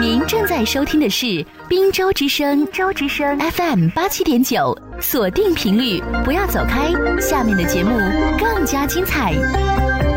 您正在收听的是滨州之声FM87.9，锁定频率，不要走开，下面的节目更加精彩。